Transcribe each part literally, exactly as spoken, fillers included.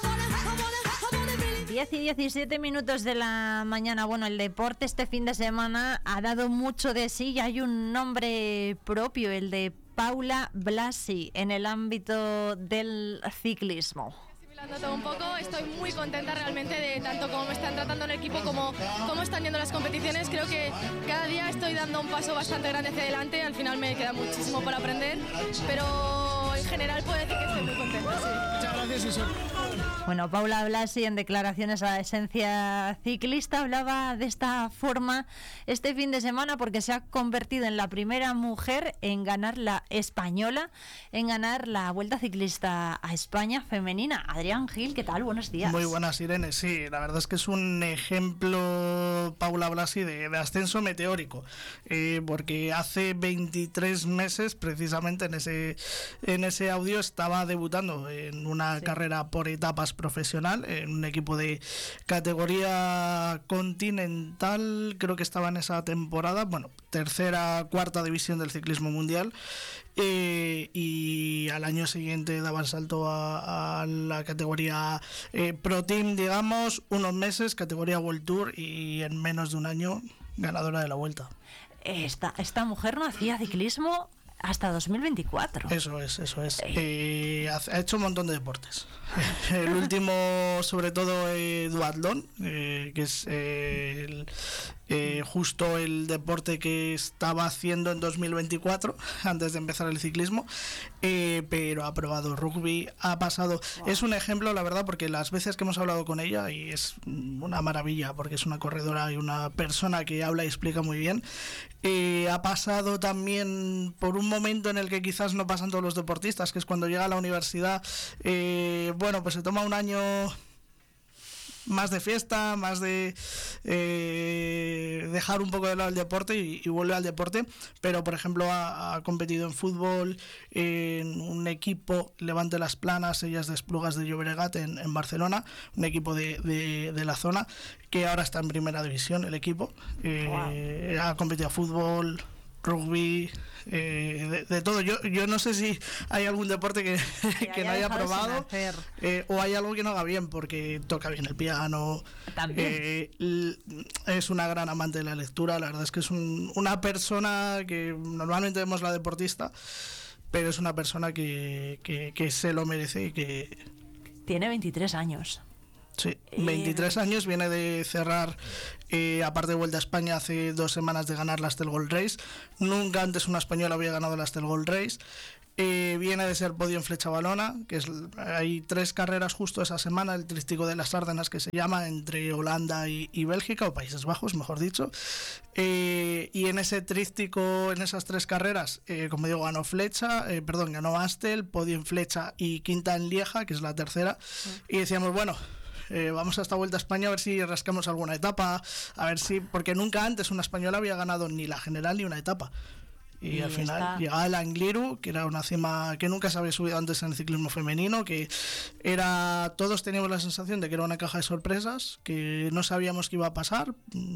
diez y diecisiete minutos de la mañana. Bueno, el deporte este fin de semana ha dado mucho de sí y hay un nombre propio, el de Paula Blasi, en el ámbito del ciclismo. Todo un poco, estoy muy contenta realmente de tanto cómo me están tratando en el equipo como cómo están yendo las competiciones. Creo que cada día estoy dando un paso bastante grande hacia adelante. Al final me queda muchísimo por aprender, pero en general puedo decir que estoy muy contenta, sí. Muchas gracias, Iso. Bueno, Paula Blasi, en declaraciones a Esencia Ciclista, hablaba de esta forma este fin de semana porque se ha convertido en la primera mujer en ganar la española, en ganar la Vuelta Ciclista a España femenina. Adrián Gil, ¿qué tal? Buenos días. Muy buenas, Irene. Sí, la verdad es que es un ejemplo, Paula Blasi, de, de ascenso meteórico, eh, porque hace veintitrés meses, precisamente en ese, en ese audio, estaba debutando en una sí. carrera por etapas profesional, en un equipo de categoría continental, creo que estaba en esa temporada, bueno, tercera, cuarta división del ciclismo mundial, eh, y al año siguiente daba el salto a, a la categoría eh, Pro Team, digamos, unos meses, categoría World Tour, y en menos de un año ganadora de la Vuelta. Esta, esta mujer no hacía ciclismo hasta dos mil veinticuatro. Eso es, eso es. Eh, ha hecho un montón de deportes. El último, sobre todo, eh, duatlón, eh, que es eh, el, eh, justo el deporte que estaba haciendo en dos mil veinticuatro, antes de empezar el ciclismo, eh, pero ha probado rugby, ha pasado... Wow. Es un ejemplo, la verdad, porque las veces que hemos hablado con ella, y es una maravilla, porque es una corredora y una persona que habla y explica muy bien, eh, ha pasado también por un momento en el que quizás no pasan todos los deportistas, que es cuando llega a la universidad, eh, bueno, pues se toma un año más de fiesta, más de eh, dejar un poco de lado el deporte y, y vuelve al deporte, pero por ejemplo ha, ha competido en fútbol, en un equipo Levante Las Planas, ellas de Esplugas de Llobregat en, en Barcelona, un equipo de, de, de la zona, que ahora está en primera división el equipo, eh, wow. Ha competido a fútbol, rugby, eh, de, de todo. Yo yo no sé si hay algún deporte que, que, que no haya probado, eh, o hay algo que no haga bien, porque toca bien el piano. También. Eh, l- es una gran amante de la lectura. La verdad es que es un, una persona que normalmente vemos la deportista, pero es una persona que, que, que se lo merece y que... Tiene veintitrés años. Sí, veintitrés años, viene de cerrar, eh, aparte de Vuelta a España, hace dos semanas de ganar la Astel Gold Race. Nunca antes una española había ganado la Astel Gold Race. Eh, viene de ser podio en Flecha Valona, que es, hay tres carreras justo esa semana, el trístico de las Ardenas, que se llama, entre Holanda y, y Bélgica, o Países Bajos, mejor dicho. Eh, y en ese trístico, en esas tres carreras, eh, como digo, ganó Flecha, eh, perdón, ganó Astel, podio en Flecha y quinta en Lieja, que es la tercera. Sí. Y decíamos, bueno... Eh, vamos a esta Vuelta a España a ver si rascamos alguna etapa, a ver si, porque nunca antes una española había ganado ni la general ni una etapa. Y, y al final está. Llegaba el Angliru, que era una cima que nunca se había subido antes en el ciclismo femenino, que era, todos teníamos la sensación de que era una caja de sorpresas, que no sabíamos qué iba a pasar,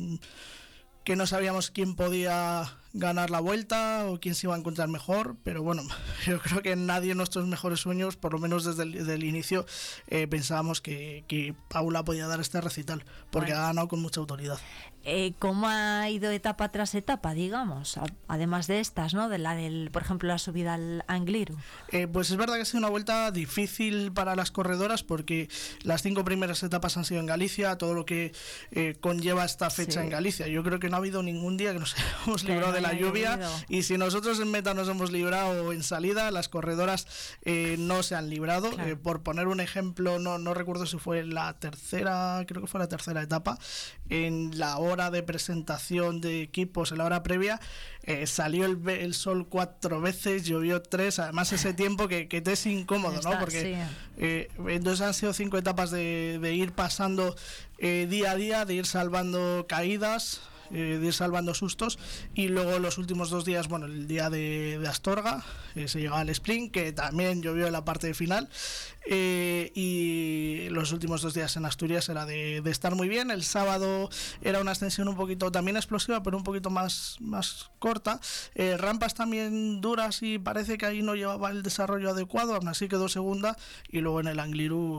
que no sabíamos quién podía ganar la vuelta o quién se iba a encontrar mejor, pero bueno, yo creo que nadie en nuestros mejores sueños, por lo menos desde el, desde el inicio, eh, pensábamos que, que Paula podía dar este recital, porque bueno. Ha ganado con mucha autoridad. Eh, ¿Cómo ha ido etapa tras etapa, digamos? Además de estas, ¿no? De la del, por ejemplo, la subida al Angliru. Eh, pues es verdad que ha sido una vuelta difícil para las corredoras, porque las cinco primeras etapas han sido en Galicia, todo lo que eh, conlleva esta fecha sí. en Galicia. Yo creo que no ha habido ningún día que nos hayamos librado de la lluvia, llovido. Y si nosotros en meta nos hemos librado en salida, las corredoras eh, no se han librado. Claro. Eh, por poner un ejemplo, no, no recuerdo si fue la tercera, creo que fue la tercera etapa, en la hora de presentación de equipos, en la hora previa, eh, salió el, el sol cuatro veces, llovió tres, además ese tiempo que, que te es incómodo, Está, ¿no? Porque sí. eh, entonces han sido cinco etapas de, de ir pasando eh, día a día, de ir salvando caídas, Eh, de ir salvando sustos, y luego los últimos dos días, bueno, el día de, de Astorga, eh, se llegaba al sprint, que también llovió en la parte final, eh, y los últimos dos días en Asturias era de, de estar muy bien. El sábado era una ascensión un poquito también explosiva, pero un poquito más, más corta, eh, rampas también duras, y parece que ahí no llevaba el desarrollo adecuado, aún así quedó segunda, y luego en el Angliru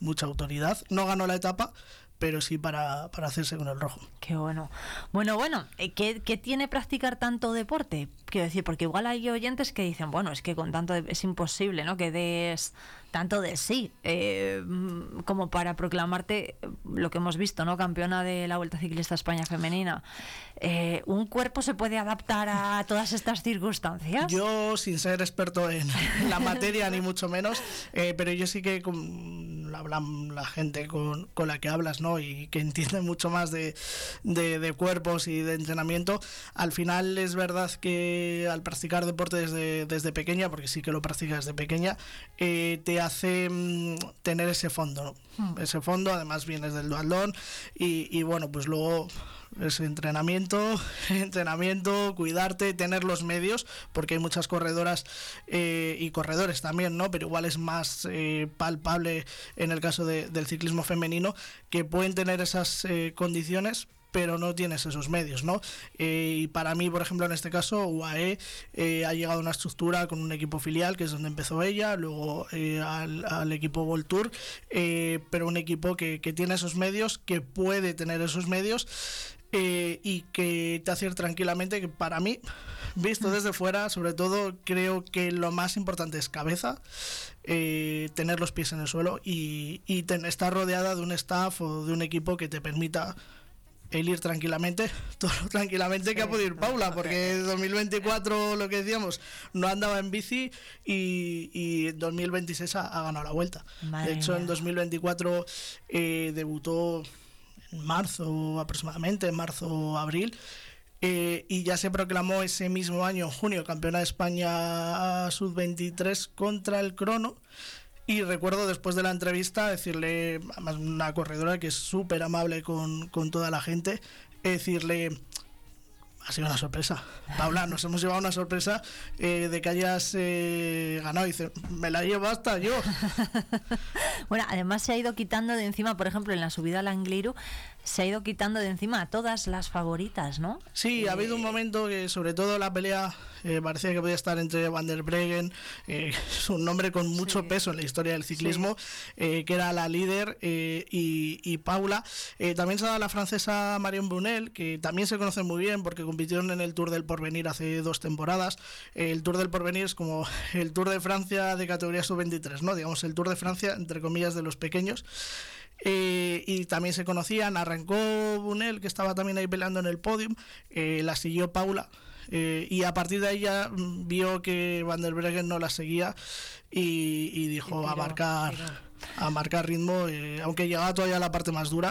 mucha autoridad. No ganó la etapa, pero sí para, para hacerse con el rojo. Qué bueno. Bueno, bueno, ¿qué, ¿qué tiene practicar tanto deporte? Quiero decir, porque igual hay oyentes que dicen, bueno, es que con tanto de, es imposible, ¿no?, que des tanto de sí, eh, como para proclamarte lo que hemos visto, ¿no?, campeona de la Vuelta Ciclista España femenina. Eh, ¿Un cuerpo se puede adaptar a todas estas circunstancias? Yo, sin ser experto en la materia, ni mucho menos, eh, pero yo sí que con la, la, la gente con, con la que hablas, ¿no?, y que entiende mucho más de, de, de cuerpos y de entrenamiento, al final es verdad que al practicar deporte desde, desde pequeña, porque sí que lo practicas desde pequeña, eh, te hace mm, tener ese fondo, ¿no? Hmm. Ese fondo, además vienes del duatlón y, y bueno, pues luego es entrenamiento, entrenamiento, cuidarte, tener los medios, porque hay muchas corredoras eh, y corredores también, ¿no? Pero igual es más eh, palpable en el caso de, del ciclismo femenino, que pueden tener esas eh, condiciones, pero no tienes esos medios, ¿no? Eh, y para mí, por ejemplo, en este caso, U A E eh, ha llegado a una estructura con un equipo filial, que es donde empezó ella, luego eh, al, al equipo World Tour, eh, pero un equipo que, que tiene esos medios, que puede tener esos medios, eh, y que te hace ir tranquilamente, que para mí, visto desde fuera, sobre todo, creo que lo más importante es cabeza, eh, tener los pies en el suelo y, y ten, estar rodeada de un staff o de un equipo que te permita el ir tranquilamente, todo lo tranquilamente sí, que ha podido ir Paula, porque en dos mil veinticuatro, lo que decíamos, no andaba en bici y, y en dos mil veintiséis ha, ha ganado la Vuelta. Madre de hecho, mía. En dos mil veinticuatro eh, debutó en marzo aproximadamente, en marzo-abril, eh, y ya se proclamó ese mismo año, en junio, campeona de España sub veintitrés contra el crono. Y recuerdo después de la entrevista decirle, además una corredora que es súper amable con, con toda la gente, decirle, ha sido una sorpresa, Paula, nos hemos llevado una sorpresa eh, de que hayas eh, ganado. Y dice, me la llevo hasta yo. Bueno, además se ha ido quitando de encima, por ejemplo, en la subida al Angliru, se ha ido quitando de encima a todas las favoritas, ¿no? Sí, eh... ha habido un momento que sobre todo la pelea eh, parecía que podía estar entre Van der Breggen, eh, es un nombre con mucho sí. peso en la historia del ciclismo, sí. eh, que era la líder, eh, y, y Paula. Eh, también se ha dado la francesa Marion Brunel, que también se conoce muy bien porque compitieron en el Tour del Porvenir hace dos temporadas. Eh, el Tour del Porvenir es como el Tour de Francia de categoría sub veintitrés, ¿no? Digamos, el Tour de Francia, entre comillas, de los pequeños. Eh, y también se conocían, arrancó Brunel, que estaba también ahí peleando en el podium, eh, la siguió Paula, eh, y a partir de ahí ya vio que Van der Breggen no la seguía y, y dijo y tiró, a marcar tiró. a marcar ritmo, eh, aunque llegaba todavía a la parte más dura,